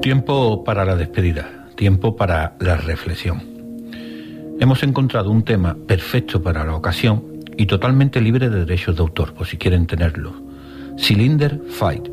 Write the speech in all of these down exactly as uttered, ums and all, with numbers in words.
Tiempo para la despedida, tiempo para la reflexión. Hemos encontrado un tema perfecto para la ocasión y totalmente libre de derechos de autor, por si quieren tenerlo. Cylinder Fight.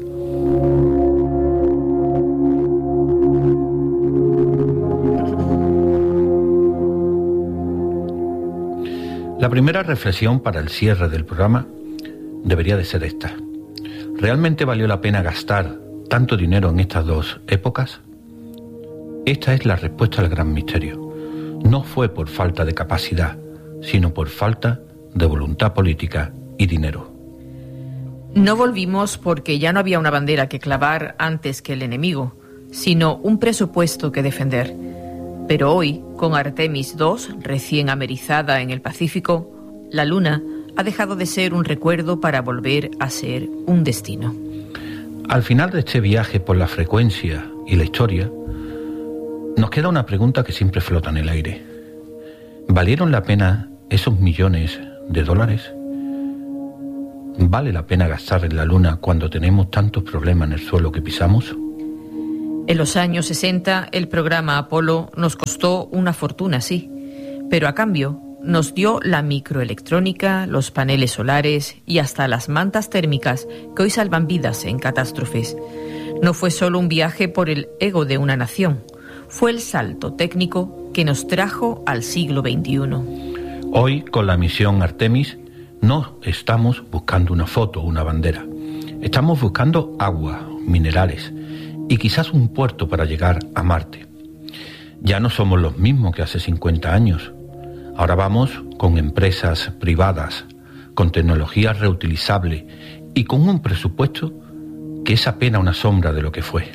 La primera reflexión para el cierre del programa debería de ser esta. ¿Realmente valió la pena gastar tanto dinero en estas dos épocas? Esta es la respuesta al gran misterio. No fue por falta de capacidad, sino por falta de voluntad política y dinero. No volvimos porque ya no había una bandera que clavar antes que el enemigo, sino un presupuesto que defender. Pero hoy, con Artemis dos recién amerizada en el Pacífico, la Luna ha dejado de ser un recuerdo para volver a ser un destino. Al final de este viaje por la frecuencia y la historia, nos queda una pregunta que siempre flota en el aire. ¿Valieron la pena esos millones de dólares? ¿Vale la pena gastar en la Luna cuando tenemos tantos problemas en el suelo que pisamos? En los años sesenta, el programa Apolo nos costó una fortuna, sí, pero a cambio nos dio la microelectrónica, los paneles solares y hasta las mantas térmicas que hoy salvan vidas en catástrofes. No fue solo un viaje por el ego de una nación, fue el salto técnico que nos trajo al siglo veintiuno. Hoy, con la misión Artemis, no estamos buscando una foto o una bandera. Estamos buscando agua, minerales y quizás un puerto para llegar a Marte. Ya no somos los mismos que hace cincuenta años. Ahora vamos con empresas privadas, con tecnología reutilizable y con un presupuesto que es apenas una sombra de lo que fue.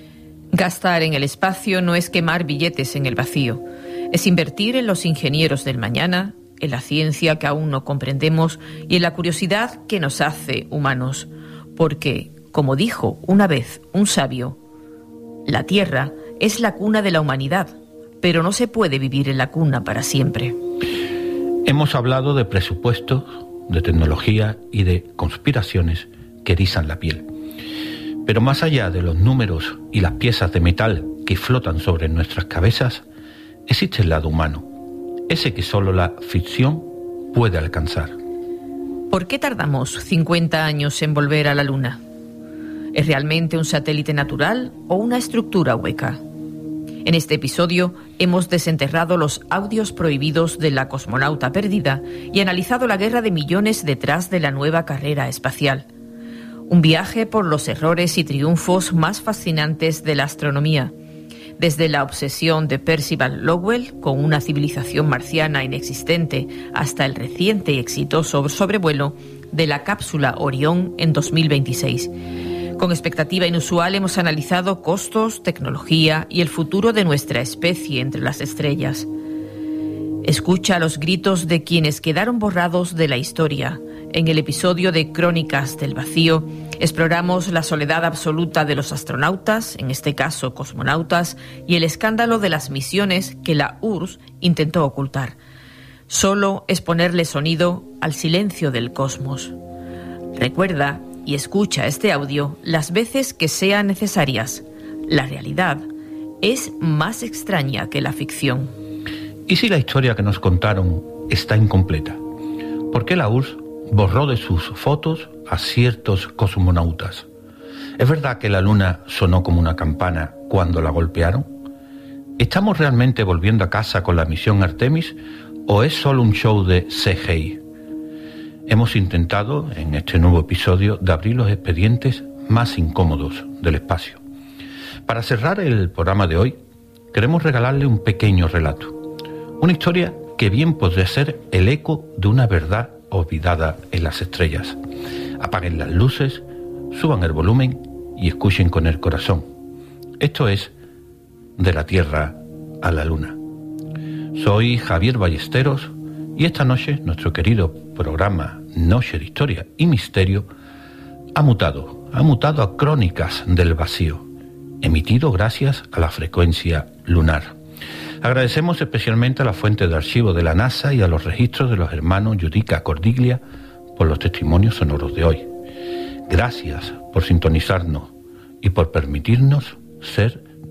Gastar en el espacio no es quemar billetes en el vacío, es invertir en los ingenieros del mañana, en la ciencia que aún no comprendemos y en la curiosidad que nos hace humanos. Porque, como dijo una vez un sabio, la Tierra es la cuna de la humanidad, pero no se puede vivir en la cuna para siempre. Hemos hablado de presupuestos, de tecnología y de conspiraciones que erizan la piel. Pero más allá de los números y las piezas de metal que flotan sobre nuestras cabezas, existe el lado humano, ese que solo la ficción puede alcanzar. ¿Por qué tardamos cincuenta años en volver a la Luna? ¿Es realmente un satélite natural o una estructura hueca? En este episodio hemos desenterrado los audios prohibidos de la cosmonauta perdida y analizado la guerra de millones detrás de la nueva carrera espacial. Un viaje por los errores y triunfos más fascinantes de la astronomía, desde la obsesión de Percival Lowell con una civilización marciana inexistente hasta el reciente y exitoso sobrevuelo de la cápsula Orión en dos mil veintiséis. Con expectativa inusual hemos analizado costos, tecnología y el futuro de nuestra especie entre las estrellas. Escucha los gritos de quienes quedaron borrados de la historia. En el episodio de Crónicas del Vacío exploramos la soledad absoluta de los astronautas, en este caso cosmonautas, y el escándalo de las misiones que la U R S S intentó ocultar. Solo es ponerle sonido al silencio del cosmos. Recuerda y escucha este audio las veces que sean necesarias. La realidad es más extraña que la ficción. ¿Y si la historia que nos contaron está incompleta? ¿Por qué la U R S S borró de sus fotos a ciertos cosmonautas? ¿Es verdad que la Luna sonó como una campana cuando la golpearon? ¿Estamos realmente volviendo a casa con la misión Artemis o es solo un show de C G I? Hemos intentado, en este nuevo episodio, de abrir los expedientes más incómodos del espacio. Para cerrar el programa de hoy, queremos regalarle un pequeño relato. Una historia que bien podría ser el eco de una verdad olvidada en las estrellas. Apaguen las luces, suban el volumen y escuchen con el corazón. Esto es De la Tierra a la Luna. Soy Javier Ballesteros y esta noche nuestro querido programa Noche de Historia y Misterio ha mutado, ha mutado a Crónicas del Vacío, emitido gracias a la frecuencia lunar. Agradecemos especialmente a la fuente de archivo de la NASA y a los registros de los hermanos Giudica Cordiglia por los testimonios sonoros de hoy. Gracias por sintonizarnos y por permitirnos ser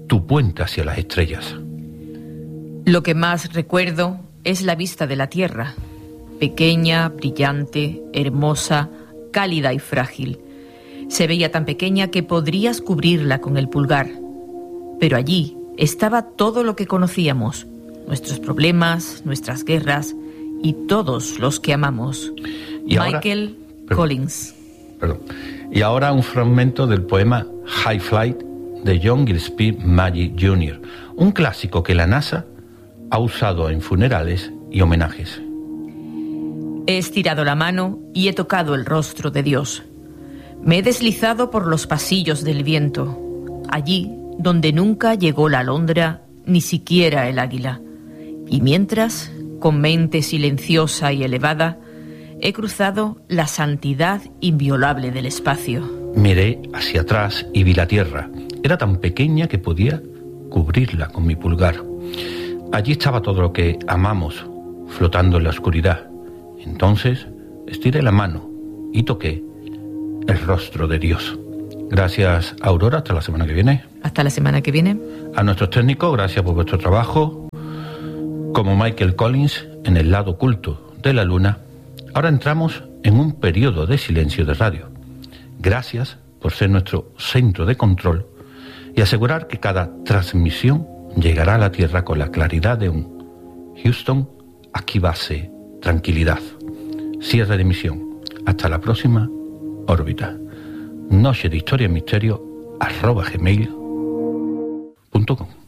tu puente hacia las estrellas. Lo que más recuerdo es la vista de la Tierra, pequeña, brillante, hermosa, cálida y frágil. Se veía tan pequeña que podrías cubrirla con el pulgar. Pero allí estaba todo lo que conocíamos, nuestros problemas, nuestras guerras y todos los que amamos. Y ahora, Michael perdón, Collins. Perdón. Y ahora un fragmento del poema High Flight de John Gillespie Magee junior, un clásico que la NASA ha usado en funerales y homenajes. He estirado la mano y he tocado el rostro de Dios. Me he deslizado por los pasillos del viento, allí donde nunca llegó la alondra, ni siquiera el águila. Y mientras, con mente silenciosa y elevada, he cruzado la santidad inviolable del espacio. Miré hacia atrás y vi la Tierra. Era tan pequeña que podía cubrirla con mi pulgar. Allí estaba todo lo que amamos, flotando en la oscuridad. Entonces estiré la mano y toqué el rostro de Dios. Gracias, Aurora. Hasta la semana que viene. Hasta la semana que viene. A nuestros técnicos, gracias por vuestro trabajo. Como Michael Collins, en el lado oculto de la luna, ahora entramos en un periodo de silencio de radio. Gracias por ser nuestro centro de control y asegurar que cada transmisión llegará a la Tierra con la claridad de un Houston, aquí base, tranquilidad. Cierre de emisión. Hasta la próxima órbita. Noche de historia y misterio arroba gmail punto com.